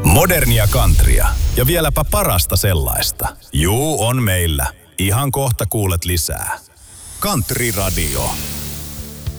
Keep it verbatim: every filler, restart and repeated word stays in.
Modernia countrya ja vieläpä parasta sellaista. Juu, on meillä. Ihan kohta kuulet lisää. Country Radio.